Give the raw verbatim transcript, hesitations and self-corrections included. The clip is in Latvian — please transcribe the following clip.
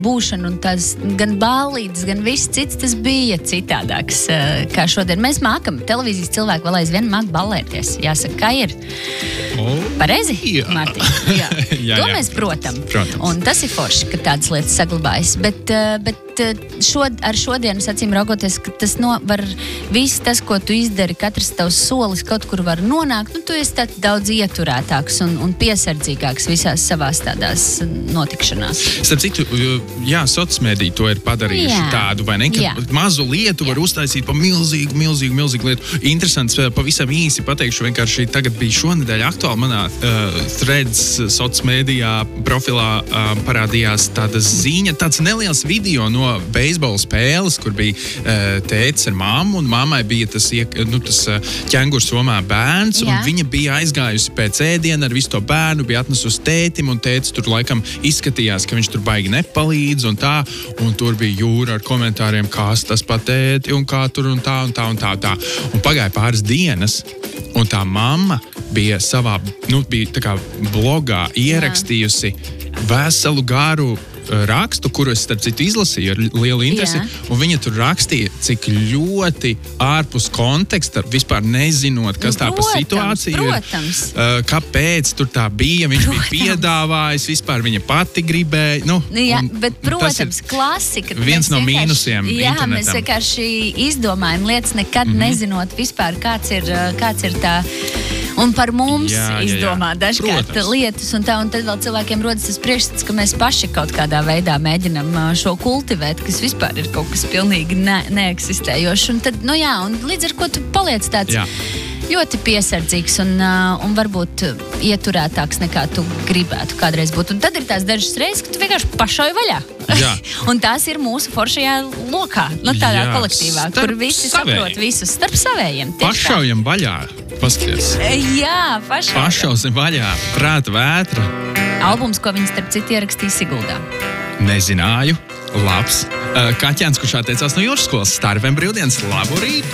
būšana un tās gan ballītes, gan viss cits, tas bija citādāks kā šodien. Mēs mākam, televīzijas cilvēki vēl aizvien māk ballēties. Jāsaka, kā ir. Oh, Pareizi, jā. Mārtiņ? Jā. jā, To jā. mēs protam. Protams. Un tas ir forši, ka tādas lietas saglabājas. Bet, bet šod, ar šodienas acīm raugoties, ka tas no, var viss tas, ko tu izdari, katrs tavs solis kaut kur var nonākt, nu tu esi tāds daudz ieturētāks un, un piesardzīgāks visās savās tādās notikšanās. Starp citu, jā, sociālmediji to ir padarījuši Jā. tādu, vai ne? Ka Jā. mazu lietu var uztaisīt pa milzīgu, milzīgu, milzīgu lietu. Interesants, pavisam īsi pateikšu, vienkārši tagad bija šonedēļ aktuāli manā uh, threads sociālmedijā profilā uh, parādījās tāda ziņa, tāds neliels video no beisbola spēles, kur bija uh, tētis ar mammu, un mammai bija tas, iek, nu, tas uh, ķengurs somā bērns, Jā. un viņa bija aizgājusi pēc ēdiena ar visu to bērnu, bija atnesusi tētim, un tētis tur laikam izskatījās, ka viņš tur baigi nepalīdz, un tā, un tur bija jūra ar komentāriem, kas tas pa tēti, un kā tur, un tā, un tā, un tā, un tā. Un pagāja pāris dienas, un tā mamma bija savā, nu, bija tā kā blogā ierakstījusi veselu garu rakstu, kuru es, starp citu, izlasīju ar lielu interesi, Jā. un viņa tur rakstīja, cik ļoti ārpus konteksta, vispār nezinot, kas tā pa Protams, situāciju protams. ir, uh, kāpēc tur tā bija, viņš Protams. bija piedāvājis, vispār viņa pati gribēja, nu, Nu, jā, un bet, tas protams, ir klasika. viens Mēs no vienkārši- mīnusiem Jā, internetam. mēs vienkārši izdomājam lietas, nekad mm -hmm. nezinot vispār, kāds ir, kāds ir tā. Un par mums Jā, jā, jā. izdomā dažkārt Protams. lietas, un, tā, un tad vēl cilvēkiem rodas tas priekšstats, ka mēs paši kaut kādā veidā mēģinam ā, šo kultivēt, kas vispār ir kaut kas pilnīgi ne, neeksistējošs. Un tad, nu jā, un līdz ar ko tu paliec tāds Jā. ļoti piesardzīgs un, uh, un varbūt ieturētāks nekā tu gribētu kādreiz būt. Un tad ir tās dažas reizes, ka tu vienkārši pašauj vaļā. Jā. Un tās ir mūsu foršajā lokā, nu, tādā Jā, kolektīvā, starp kur visi savējiem. saprot visus starp savējiem. Tieši tā. Pašaujam vaļā, paskaties. Jā, pašaujam. Pašausim vaļā, prāta vētra. Albums, ko viņi starp citu ierakstīja Siguldā. Nezināju, labs. Uh, Kaķēns, kurš atteicās no jūras skolas, Starpiem brīvdienas, labu rītu!